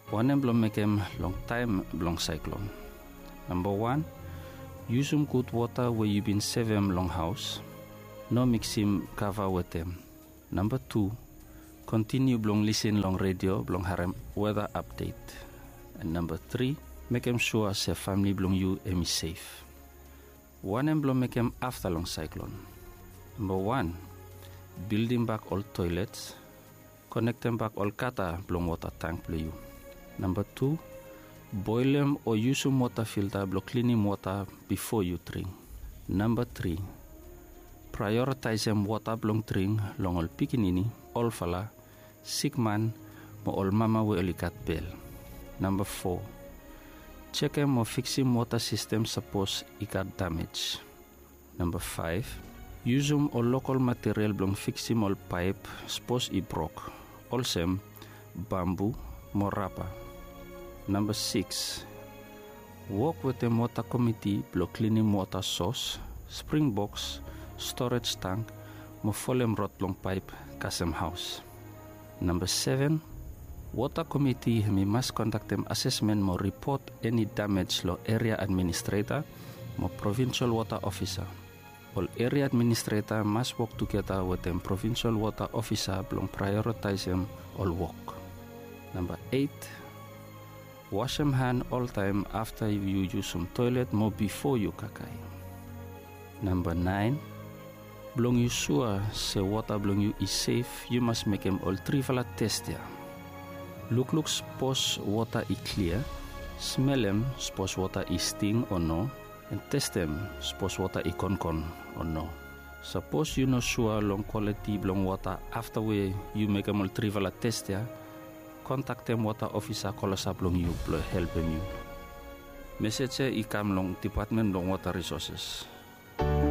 One blong make him long time blong cyclone. Number 1, use some good water where you been save him long house. No mix him cover with them. Number 2, continue blong listen long radio blong harem weather update. And number 3, make him sure say family blong you is safe. One blong make him after long cyclone. Number 1, building back all toilets, connecting back all kata blong water tank blong you. Number 2, boil them or use some water filter blow cleaning water before you drink. Number 3, prioritize them water blong drink long all pikinini, all fala, sick man, mo all mama we olikat bell. Number 4, check them or fix him water system suppose it got damage. Number 5, use them or local material blong fix him all pipe suppose it broke. Also bamboo, more rubber. Number 6, work with the water committee blow cleaning water source, spring box, storage tank, mo folem rot long pipe, kasem house. Number 7, water committee me must conduct them assessment mo report any damage lo area administrator, mo provincial water officer. All area administrator must work together with them provincial water officer blong prioritize them all work. Number 8, wash them hand all time after you use some toilet more before you kakai. Number 9, blong you sure say water blong you is safe, you must make them all 3 fala test ya. Look suppose water is clear, smell them suppose water is sting or no, and test them suppose water is con or no. Suppose you know sure long quality blong water after you make them all 3 fala test ya, contact them water officer call us up long you help them you. Message ikam long Department long Water Resources.